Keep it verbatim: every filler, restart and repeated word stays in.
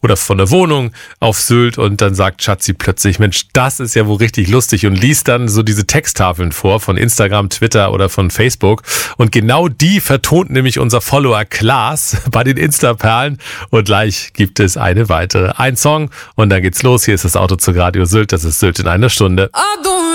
oder von der Wohnung auf Sylt und dann sagt Schatzi plötzlich, Mensch, das ist ja wohl richtig lustig und liest dann so diese Texttafeln vor von Instagram, Twitter oder von Facebook. Und genau die vertont nämlich unser Follower Klaas bei den Insta-Perlen und gleich gibt es eine weitere. Ein Song und dann geht's los. Hier ist das Auto zu Radio Sylt. Das ist Sylt in einer Stunde.